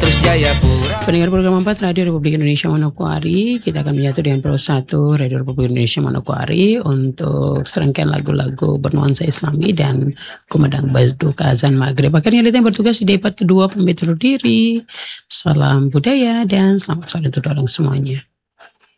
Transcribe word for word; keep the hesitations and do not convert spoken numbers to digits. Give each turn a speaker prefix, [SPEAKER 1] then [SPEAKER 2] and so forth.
[SPEAKER 1] terus Jayapura.
[SPEAKER 2] Pendengar program empat Radio Republik Indonesia Manokwari, kita akan menyatu dengan Pro satu Radio Republik Indonesia Manokwari untuk serangkaian lagu-lagu bernuansa Islami dan kumandang Baduka Azan Maghrib. Akhirnya kita yang bertugas di debat kedua pamit undur diri. Salam budaya dan selamat sore untuk orang semuanya.